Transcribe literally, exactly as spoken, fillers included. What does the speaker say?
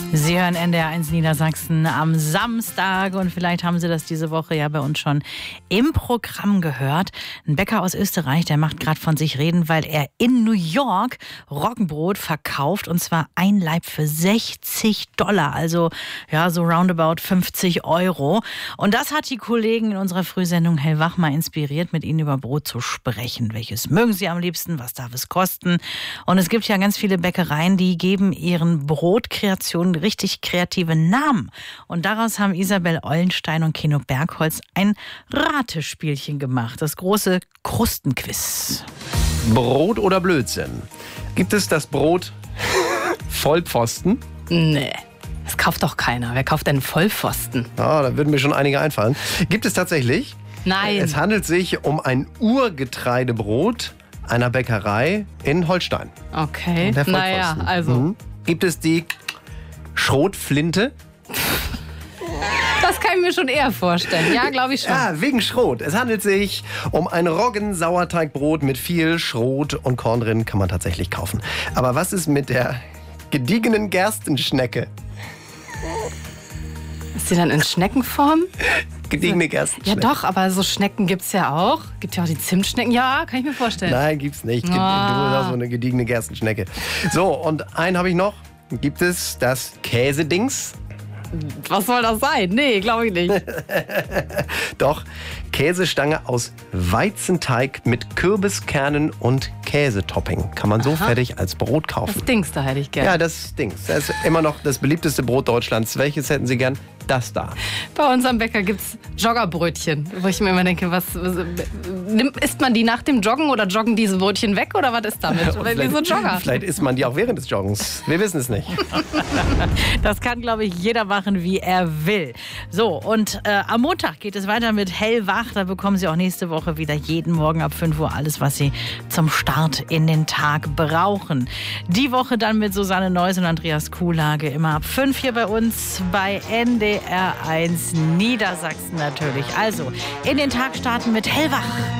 Sie hören N D R eins Niedersachsen am Samstag und vielleicht haben Sie das diese Woche ja bei uns schon im Programm gehört. Ein Bäcker aus Österreich, der macht gerade von sich reden, weil er in New York Roggenbrot verkauft und zwar ein Laib für sechzig Dollar, also ja so roundabout fünfzig Euro. Und das hat die Kollegen in unserer Frühsendung Hellwach mal inspiriert, mit Ihnen über Brot zu sprechen. Welches mögen Sie am liebsten? Was darf es kosten? Und es gibt ja ganz viele Bäckereien, die geben ihren Brotkreationen richtig kreative Namen. Und daraus haben Isabel Eulenstein und Keno Bergholz ein Ratespielchen gemacht. Das große Krustenquiz. Brot oder Blödsinn? Gibt es das Brot Vollpfosten? Nee, das kauft doch keiner. Wer kauft denn Vollpfosten? Ah, da würden mir schon einige einfallen. Gibt es tatsächlich? Nein. Es handelt sich um ein Urgetreidebrot einer Bäckerei in Holstein. Okay, Der naja, Vollpfosten. also. Mhm. Gibt es die Schrotflinte? Das kann ich mir schon eher vorstellen. Ja, glaube ich schon. Ja, wegen Schrot. Es handelt sich um ein Roggen-Sauerteigbrot mit viel Schrot und Korn drin, kann man tatsächlich kaufen. Aber was ist mit der gediegenen Gerstenschnecke? Ist die dann in Schneckenform? Gediegene Gerstenschnecke. Ja doch, aber so Schnecken gibt es ja auch. Gibt ja auch die Zimtschnecken. Ja, kann ich mir vorstellen. Nein, gibt's nicht. Gibt Ah. nur so eine gediegene Gerstenschnecke. So, und einen habe ich noch. Gibt es das Käsedings? Was soll das sein? Nee, glaube ich nicht. Doch, Käsestange aus Weizenteig mit Kürbiskernen und Käsetopping. Kann man so Aha. fertig als Brot kaufen. Das Dings da hätte ich gern. Ja, das Dings. Das ist immer noch das beliebteste Brot Deutschlands. Welches hätten Sie gern? Das da. Bei uns am Bäcker gibt es Joggerbrötchen, wo ich mir immer denke, was, was nimmt, isst man die nach dem Joggen oder joggen diese Brötchen weg oder was ist damit? Weil wie so Jogger. Vielleicht isst man die auch während des Joggens. Wir wissen es nicht. Das kann, glaube ich, jeder machen, wie er will. So, und äh, am Montag geht es weiter mit Hellwach. Da bekommen Sie auch nächste Woche wieder jeden Morgen ab fünf Uhr alles, was Sie zum Start in den Tag brauchen. Die Woche dann mit Susanne Neuss und Andreas Kuhlage. Immer ab fünf hier bei uns bei N D R eins Niedersachsen natürlich. Also, in den Tag starten mit Hellwach.